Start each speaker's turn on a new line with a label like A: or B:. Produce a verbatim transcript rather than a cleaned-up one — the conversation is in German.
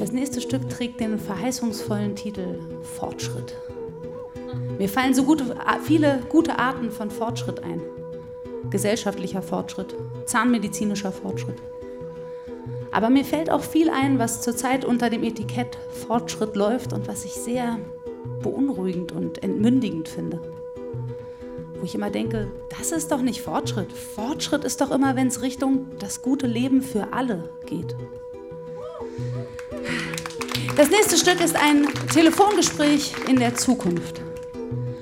A: Das nächste Stück trägt den verheißungsvollen Titel Fortschritt. Mir fallen so gute, viele gute Arten von Fortschritt ein. Gesellschaftlicher Fortschritt, zahnmedizinischer Fortschritt. Aber mir fällt auch viel ein, was zurzeit unter dem Etikett Fortschritt läuft und was ich sehr beunruhigend und entmündigend finde. Wo ich immer denke, das ist doch nicht Fortschritt. Fortschritt ist doch immer, wenn es Richtung das gute Leben für alle geht. Das nächste Stück ist ein Telefongespräch in der Zukunft.